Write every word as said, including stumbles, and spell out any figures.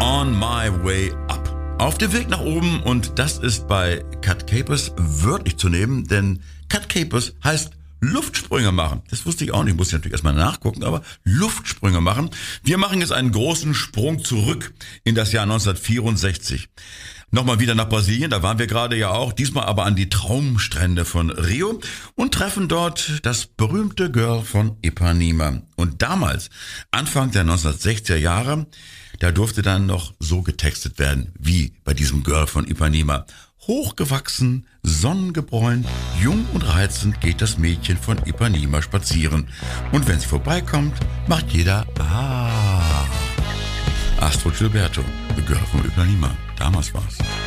On My Way Up. Auf dem Weg nach oben, und das ist bei Cut Capers wörtlich zu nehmen, denn Cut Capers heißt Luftsprünge machen. Das wusste ich auch nicht, muss ich natürlich erstmal nachgucken, aber Luftsprünge machen. Wir machen jetzt einen großen Sprung zurück in das Jahr neunzehnhundertvierundsechzig. Nochmal wieder nach Brasilien, da waren wir gerade ja auch, diesmal aber an die Traumstrände von Rio und treffen dort das berühmte Girl von Ipanema. Und damals, Anfang der neunzehnhundertsechziger Jahre, da durfte dann noch so getextet werden, wie bei diesem Girl von Ipanema. Hochgewachsen, sonnengebräunt, jung und reizend geht das Mädchen von Ipanema spazieren. Und wenn sie vorbeikommt, macht jeder Ah. Astrid Gilberto, The Girl von Ipanema. Damals war's.